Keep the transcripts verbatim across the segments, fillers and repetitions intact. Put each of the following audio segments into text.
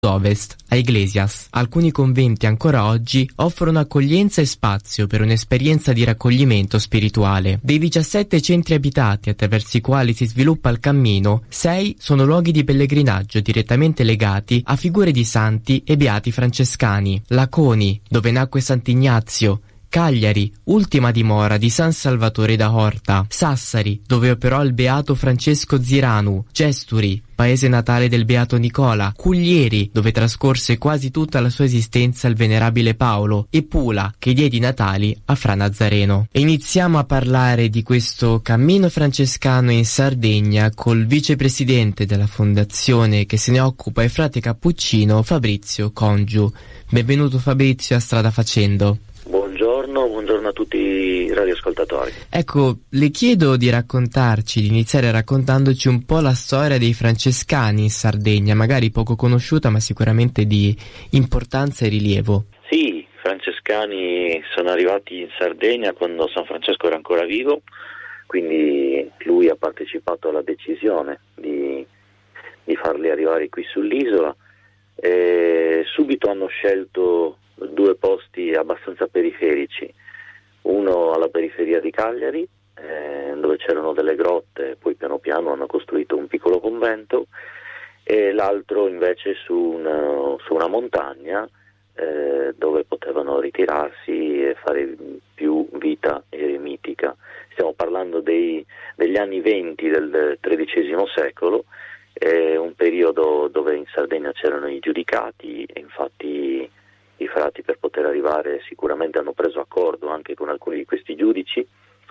ovest, a Iglesias. Alcuni conventi ancora oggi offrono accoglienza e spazio per un'esperienza di raccoglimento spirituale. Dei diciassette centri abitati attraverso i quali si sviluppa il cammino, sei sono luoghi di pellegrinaggio direttamente legati a figure di santi e beati francescani. Laconi, dove nacque Sant'Ignazio; Cagliari, ultima dimora di San Salvatore da Horta; Sassari, dove operò il beato Francesco Ziranu; Gesturi, paese natale del beato Nicola; Cuglieri, dove trascorse quasi tutta la sua esistenza il venerabile Paolo; e Pula, che diede i natali a Fra Nazareno. E iniziamo a parlare di questo cammino francescano in Sardegna col vicepresidente della fondazione che se ne occupa, il frate cappuccino Fabrizio Congiu. Benvenuto Fabrizio a Strada Facendo. Buongiorno, buongiorno a tutti i radioascoltatori. Ecco, le chiedo di raccontarci, di iniziare raccontandoci un po' la storia dei francescani in Sardegna, magari poco conosciuta ma sicuramente di importanza e rilievo. Sì, i francescani sono arrivati in Sardegna quando San Francesco era ancora vivo, quindi lui ha partecipato alla decisione di, di farli arrivare qui sull'isola e subito hanno scelto due posti abbastanza periferici, uno alla periferia di Cagliari, eh, dove c'erano delle grotte, poi piano piano hanno costruito un piccolo convento, e l'altro invece su una, su una montagna eh, dove potevano ritirarsi e fare più vita eremitica. Stiamo parlando dei, degli anni venti del tredicesimo secolo, eh, un periodo dove in Sardegna c'erano i giudicati e infatti i frati per poter arrivare sicuramente hanno preso accordo anche con alcuni di questi giudici.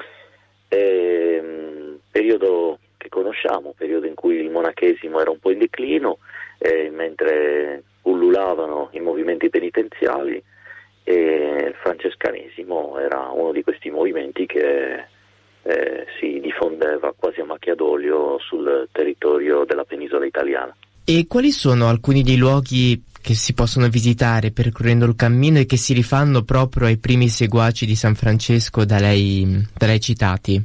E, periodo che conosciamo, periodo in cui il monachesimo era un po' in declino, eh, mentre ullulavano i movimenti penitenziali, e il francescanesimo era uno di questi movimenti che eh, si diffondeva quasi a macchia d'olio sul territorio della penisola italiana. E quali sono alcuni dei luoghi che si possono visitare percorrendo il cammino e che si rifanno proprio ai primi seguaci di San Francesco da lei, da lei citati?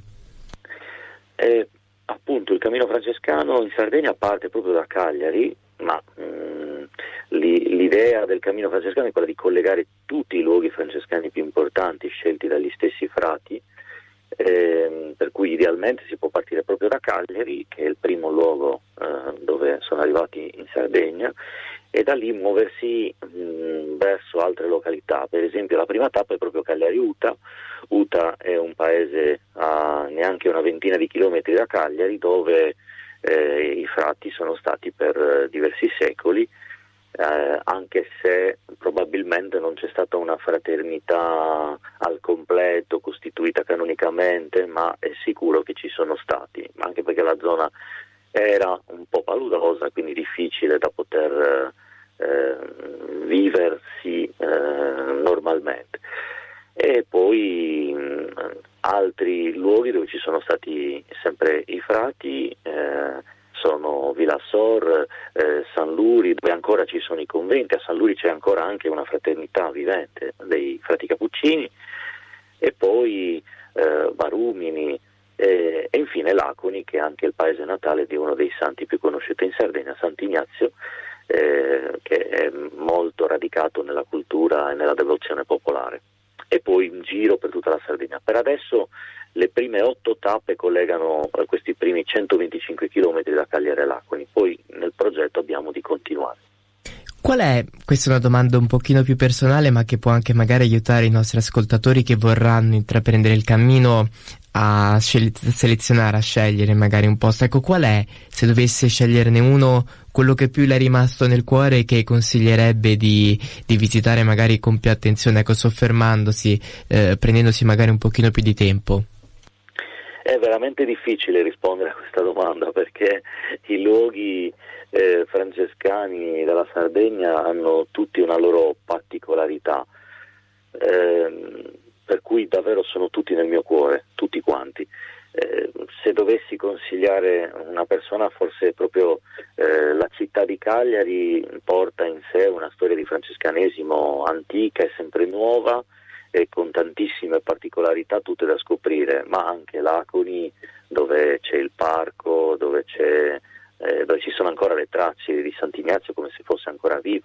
Eh, appunto il cammino francescano in Sardegna parte proprio da Cagliari, ma mh, li, l'idea del cammino francescano è quella di collegare tutti i luoghi francescani più importanti scelti dagli stessi frati, eh, per cui idealmente si può partire proprio da Cagliari, che è il primo luogo eh, dove sono arrivati in Sardegna, e da lì muoversi mh, verso altre località. Per esempio la prima tappa è proprio Cagliari-Uta. Uta è un paese a neanche una ventina di chilometri da Cagliari, dove eh, i frati sono stati per diversi secoli, eh, anche se probabilmente non c'è stata una fraternità al completo costituita canonicamente, ma è sicuro che ci sono stati, anche perché la zona era un po' paludosa, quindi difficile da poter eh, viversi eh, normalmente. E poi mh, altri luoghi dove ci sono stati sempre i frati eh, sono Vilassor, eh, San Luri, dove ancora ci sono i conventi. A San Luri c'è ancora anche una fraternità vivente dei frati cappuccini, e poi eh, Barumini, e, e infine Laconi, che è anche il paese natale di uno dei santi più conosciuti in Sardegna, Sant'Ignazio, eh, che è molto radicato nella cultura e nella devozione popolare. E poi in giro per tutta la Sardegna. Per adesso le prime otto tappe collegano questi primi centoventicinque chilometri da Cagliari a Laconi, poi nel progetto abbiamo di continuare. Qual è, questa è una domanda un pochino più personale ma che può anche magari aiutare i nostri ascoltatori che vorranno intraprendere il cammino a scel- selezionare, a scegliere magari un posto. Ecco, qual è, se dovesse sceglierne uno, quello che più le è rimasto nel cuore e che consiglierebbe di, di visitare magari con più attenzione, ecco, soffermandosi, eh, prendendosi magari un pochino più di tempo? È veramente difficile rispondere a questa domanda, perché i luoghi eh, francescani della Sardegna hanno tutti una loro particolarità, eh, per cui davvero sono tutti nel mio cuore, tutti quanti. Eh, se dovessi consigliare una persona, forse proprio eh, la città di Cagliari porta in sé una storia di francescanesimo antica e sempre nuova, e con tantissime particolarità tutte da scoprire, ma anche Laconi, dove c'è il parco, dove c'è eh, dove ci sono ancora le tracce di Sant'Ignazio come se fosse ancora vivo.